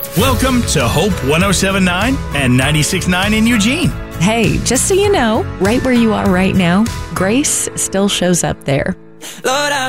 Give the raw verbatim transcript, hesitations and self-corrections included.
Welcome to Hope one oh seven point nine and ninety-six point nine in Eugene. Hey, just so you know, right where you are right now, grace still shows up there. Lord, I